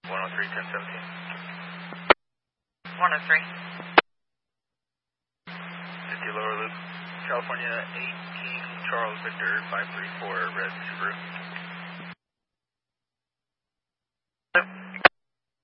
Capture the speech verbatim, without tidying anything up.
one oh three, ten seventeen. one oh three. fifty lower loop. California eighteen, Charles Victor, five three four, red Subaru.